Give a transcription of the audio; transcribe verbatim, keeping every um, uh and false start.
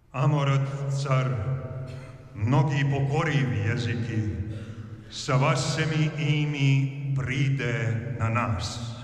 Amorod car, mnogi pokorivi jeziki, sa vasemi imi pride na nas.